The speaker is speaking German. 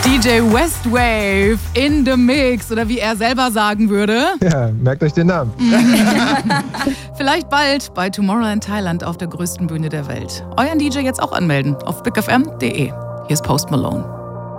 DJ Westwave in the Mix, oder wie er selber sagen würde. Ja, merkt euch den Namen. Vielleicht bald bei Tomorrowland Thailand auf der größten Bühne der Welt. Euren DJ jetzt auch anmelden auf bigfm.de. Hier ist Post Malone.